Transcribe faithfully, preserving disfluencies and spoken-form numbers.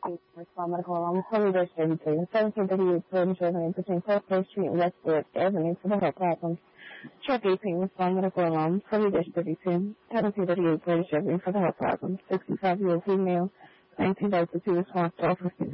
Respond medical alarm, Corridor thirty-two, seventeen thirty-eight Burns Avenue between South Bay Street and West Wood Avenue for the heart problem. Truck eighteen, respond medical alarm, Corridor thirty-two, seventeen thirty-eight Burns Avenue for the heart problem. sixty-five-year-old female, nineteen ninety-two response to officer.